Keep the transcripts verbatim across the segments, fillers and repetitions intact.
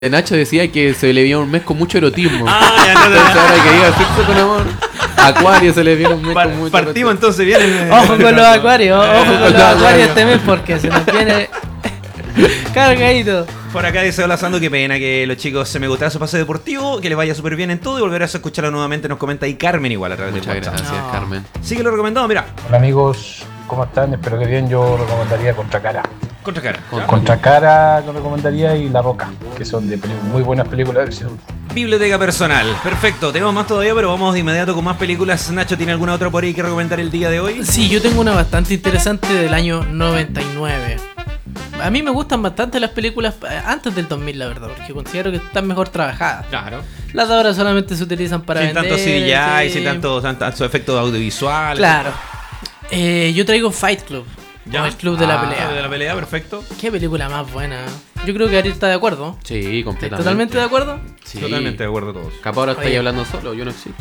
Nacho decía que se le vio un mes con mucho erotismo. Ah, ya no, no, no. Entonces ahora que diga sexo con amor, Acuario se le vio un mes Par- con mucho Partimos erotismo. entonces bien. el- Ojo con los acuarios, ojo con los los acuarios acuarios. este mes porque se nos viene cargadito. Por acá dice hola Sando, qué pena que los chicos se me gustara su pase deportivo, que les vaya súper bien en todo y volverás a escucharlo nuevamente. Nos comenta ahí Carmen igual a través Muchas del WhatsApp. gracias, No. Carmen. Sí que lo recomendado, mira. Hola amigos, ¿cómo están? Espero que bien. Yo recomendaría Contracara. Contra cara. Con- Contracara lo recomendaría y La Roca, que son de peli- muy buenas películas de acción. Biblioteca personal. Perfecto. Tenemos más todavía, pero vamos de inmediato con más películas. Nacho, ¿tiene alguna otra por ahí que recomendar el día de hoy? Sí, yo tengo una bastante interesante del año noventa y nueve. A mí me gustan bastante las películas eh, antes del dos mil, la verdad, porque considero que están mejor trabajadas. Claro. Las de ahora solamente se utilizan para Sin vender. tanto C G I, sí. sin tanto, tan- tanto efectos audiovisuales. Claro. Eh, yo traigo Fight Club. Ya. O el Club de la Ah, Pelea. de la pelea, perfecto. Qué película más buena. Yo creo que Ariel está de acuerdo. Sí, ¿Estás completamente. totalmente de acuerdo? Sí. Totalmente de acuerdo todos. Capaz ahora estáis Oye. hablando solo, yo no existo.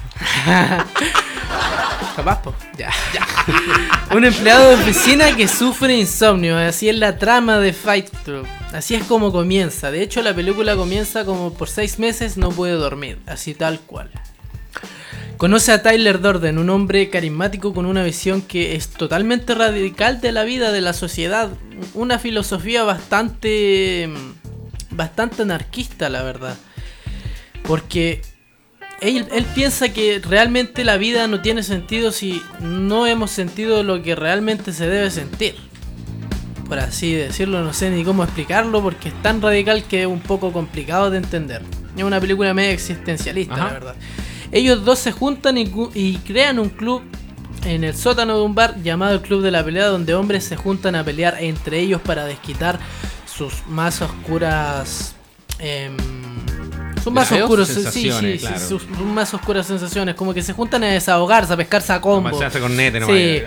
Capaz, po. Ya. Un empleado de oficina que sufre insomnio. Así es la trama de Fight Club. Así es como comienza. De hecho, la película comienza como por seis meses no puede dormir. Así tal cual. Conoce a Tyler Durden, un hombre carismático con una visión que es totalmente radical de la vida, de la sociedad. Una filosofía bastante... bastante anarquista, la verdad. Porque él, él piensa que realmente la vida no tiene sentido si no hemos sentido lo que realmente se debe sentir. Por así decirlo, no sé ni cómo explicarlo porque es tan radical que es un poco complicado de entender. Es una película medio existencialista, Ajá. la verdad. Ellos dos se juntan y, cu- y crean un club en el sótano de un bar llamado el Club de la Pelea, donde hombres se juntan a pelear entre ellos para desquitar sus más oscuras... em, sus más ¿Deseos? oscuros, sí, sí, Sensaciones, sí, claro. sus, sus más oscuras sensaciones, como que se juntan a desahogarse, a pescarse a combo. Se hace con nete nomás. Sí.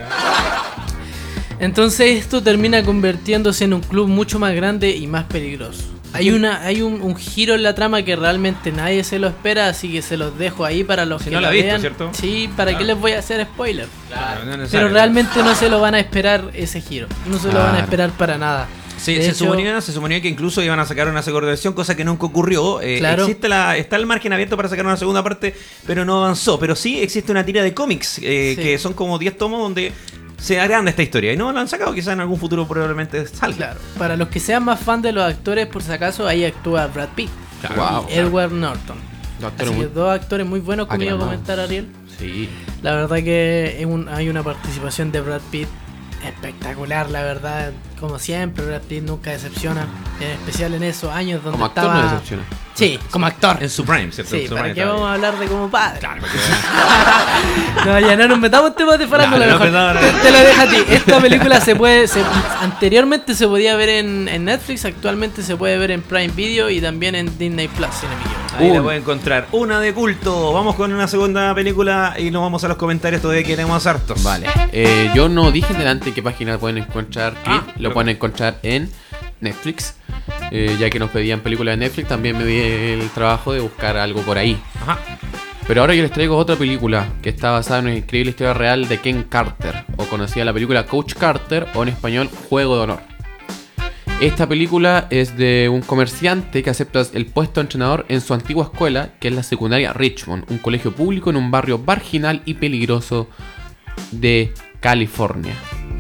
Entonces esto termina convirtiéndose en un club mucho más grande y más peligroso. Hay una, hay un, un giro en la trama que realmente nadie se lo espera, así que se los dejo ahí para los Si que no la la has visto, vean. ¿cierto? Sí, ¿para Claro. qué les voy a hacer spoiler? Claro, no es Pero necesario. realmente no se lo van a esperar ese giro, no se lo van a Claro. esperar para nada. Sí, De se, hecho- suponía, se suponía que incluso iban a sacar una segunda versión, cosa que nunca ocurrió. Eh, Claro. existe la, está el margen abierto para sacar una segunda parte, pero no avanzó. Pero sí existe una tira de cómics, eh, Sí. que son como diez tomos donde se agranda esta historia. Y no la han sacado, quizás en algún futuro probablemente salga. Claro, para los que sean más fan de los actores, por si acaso, ahí actúa Brad Pitt Claro. Wow. y Edward Norton. Dos Así actores que muy- dos actores muy buenos, como iba a aclamados. comentar Ariel. Sí. La verdad que es un- hay una participación de Brad Pitt espectacular, la verdad. Como siempre, Brad Pitt nunca decepciona, en especial en esos años donde Como actor estaba... no decepciona. Sí, como actor. En su prime, ¿cierto? Sí, En su ¿para prime qué todavía. vamos a hablar de como padre? Claro, para que- No, ya no nos metamos en temas de farándula, No, no, mejor. no, no, Te, no. te lo dejo a ti. Esta película se puede... se- anteriormente se podía ver en, en Netflix, actualmente se puede ver en Prime Video y también en Disney Plus, si no me equivoco. Ahí la Un- pueden encontrar. Una de culto. Vamos con una segunda película y nos vamos a los comentarios. Todavía queremos hartos. Vale. Eh, yo no dije delante qué página pueden encontrar Ah, Clip. Lo lo- pueden encontrar en Netflix. Eh, ya que nos pedían películas de Netflix, también me di el trabajo de buscar algo por ahí. Ajá. Pero ahora yo les traigo otra película que está basada en una increíble historia real de Ken Carter, o conocida la película Coach Carter, o en español Juego de Honor. Esta película es de un comerciante que acepta el puesto de entrenador en su antigua escuela, que es la secundaria Richmond, un colegio público en un barrio marginal y peligroso de California.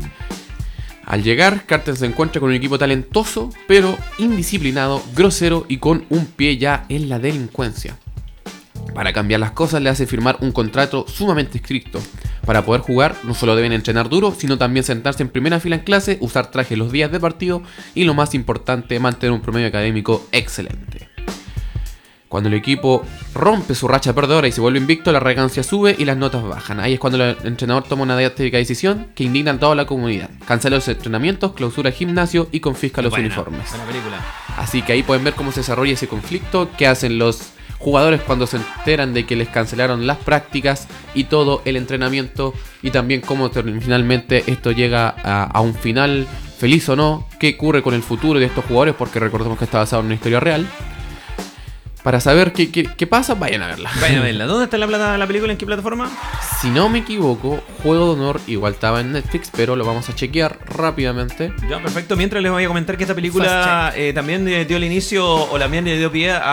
Al llegar, Carter se encuentra con un equipo talentoso, pero indisciplinado, grosero y con un pie ya en la delincuencia. Para cambiar las cosas le hace firmar un contrato sumamente estricto. Para poder jugar no solo deben entrenar duro, sino también sentarse en primera fila en clase, usar traje los días de partido y lo más importante, mantener un promedio académico excelente. Cuando el equipo rompe su racha perdedora y se vuelve invicto, la regancia sube y las notas bajan. Ahí es cuando el entrenador toma una drástica decisión que indigna a toda la comunidad. Cancela los entrenamientos, clausura el gimnasio y confisca los Buena, uniformes. buena película. Así que ahí pueden ver cómo se desarrolla ese conflicto, qué hacen los jugadores cuando se enteran de que les cancelaron las prácticas y todo el entrenamiento, y también cómo ter- finalmente esto llega a, a un final, feliz o no, qué ocurre con el futuro de estos jugadores, porque recordemos que está basado en una historia real. Para saber qué, qué, qué pasa, vayan a verla. Vayan a verla. ¿Dónde está la, plata, la película? ¿En qué plataforma? Si no me equivoco, Juego de Honor igual estaba en Netflix, pero lo vamos a chequear rápidamente. Ya, perfecto. Mientras les voy a comentar que esta película eh, también dio el inicio o también dio pie a